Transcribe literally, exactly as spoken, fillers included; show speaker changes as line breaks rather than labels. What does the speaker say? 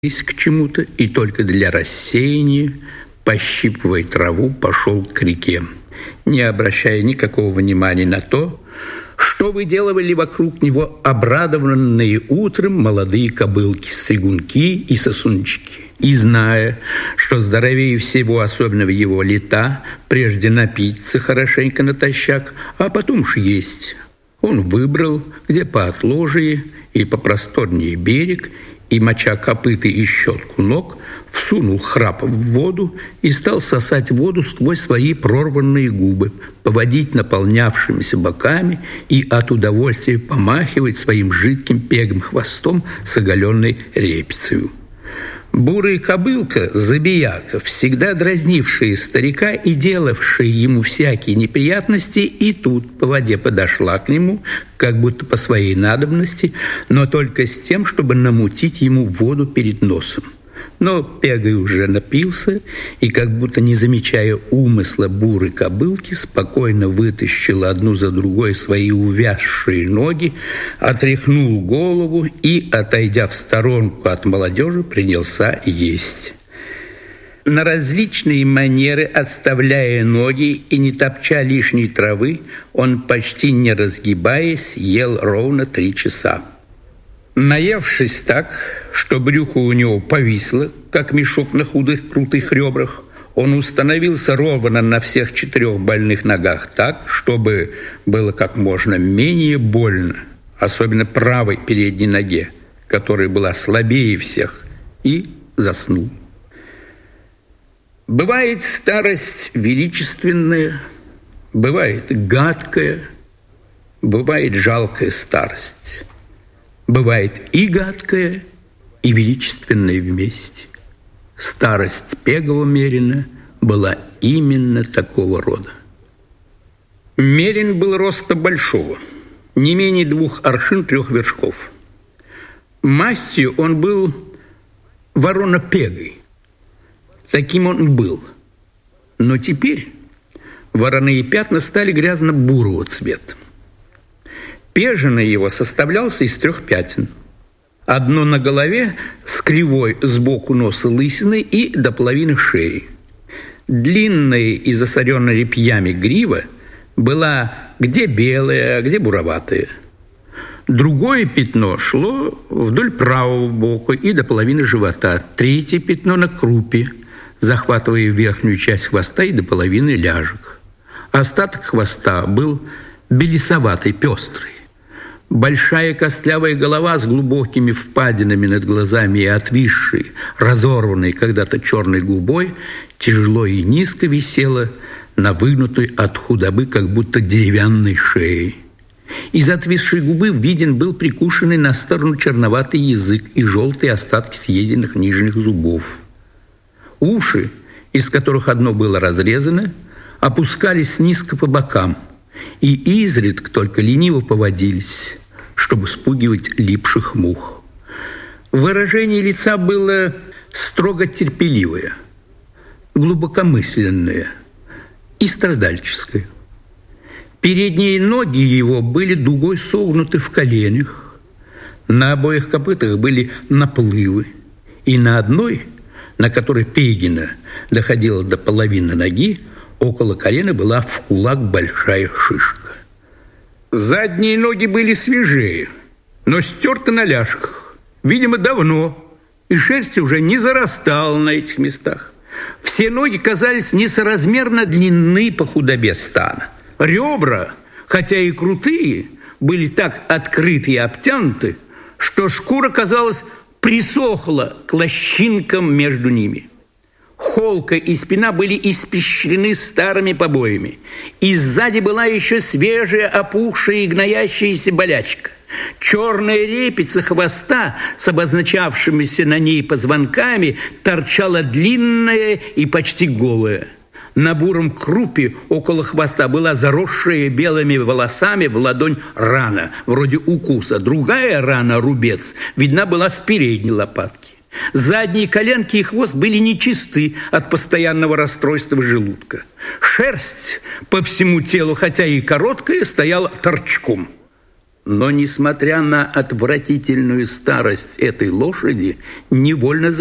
к чему-то и только для рассеяния, пощипывая траву, пошел к реке, не обращая никакого внимания на то, что выделывали вокруг него обрадованные утром молодые кобылки-стригунки и сосунчики. И зная, что здоровее всего, особенно в его лета, прежде напиться хорошенько натощак, а потом уж есть, он выбрал, где поотложее и попросторнее берег, и, моча копыты и щетку ног, всунул храп в воду и стал сосать воду сквозь свои прорванные губы, поводить наполнявшимися боками и от удовольствия помахивать своим жидким пегим хвостом с оголенной репицей. Бурая кобылка, забияка, всегда дразнившая старика и делавшая ему всякие неприятности, и тут по воде подошла к нему, как будто по своей надобности, но только с тем, чтобы намутить ему воду перед носом. Но Пегой уже напился и, как будто не замечая умысла бурой кобылки, спокойно вытащил одну за другой свои увязшие ноги, отряхнул голову и, отойдя в сторонку от молодежи, принялся есть. На различные манеры, отставляя ноги и не топча лишней травы, он, почти не разгибаясь, ел ровно три часа. Наевшись так, что брюхо у него повисло, как мешок на худых крутых ребрах, он установился ровно на всех четырех больных ногах так, чтобы было как можно менее больно, особенно правой передней ноге, которая была слабее всех, и заснул. Бывает старость величественная, бывает гадкая, бывает жалкая старость. Бывает и гадкая, и величественная вместе. Старость Пегова Мерина была именно такого рода. Мерин был роста большого, не менее двух аршин трех вершков. Мастью он был ворона-пегой. Таким он был. Но теперь вороные пятна стали грязно-бурого цвета. Пеженый его составлялся из трех пятен. Одно на голове с кривой сбоку носа лысиной и до половины шеи. Длинная и засоренная репьями грива была где белая, где буроватая. Другое пятно шло вдоль правого бока и до половины живота. Третье пятно на крупе, захватывая верхнюю часть хвоста и до половины ляжек. Остаток хвоста был белесоватый, пестрый. Большая костлявая голова с глубокими впадинами над глазами и отвисшей, разорванной когда-то черной губой, тяжело и низко висела на выгнутой от худобы, как будто деревянной шее. Из отвисшей губы виден был прикушенный на сторону черноватый язык и желтые остатки съеденных нижних зубов. Уши, из которых одно было разрезано, опускались низко по бокам и изредка только лениво поводились, чтобы спугивать липших мух. Выражение лица было строго терпеливое, глубокомысленное и страдальческое. Передние ноги его были дугой согнуты в коленях, на обоих копытах были наплывы, и на одной, на которой Пегина доходила до половины ноги, около колена была в кулак большая шишка. Задние ноги были свежее, но стерты на ляжках, видимо, давно, и шерсть уже не зарастала на этих местах. Все ноги казались несоразмерно длинны по худобе стана. Ребра, хотя и крутые, были так открыты и обтянуты, что шкура, казалось, присохла к лощинкам между ними. Холка и спина были испещрены старыми побоями, и сзади была еще свежая, опухшая и гноящаяся болячка. Черная репица хвоста с обозначавшимися на ней позвонками торчала длинная и почти голая. На буром крупе около хвоста была заросшая белыми волосами в ладонь рана, вроде укуса. Другая рана, рубец, видна была в передней лопатке. Задние коленки и хвост были нечисты от постоянного расстройства желудка. Шерсть по всему телу, хотя и короткая, стояла торчком. Но, несмотря на отвратительную старость этой лошади, невольно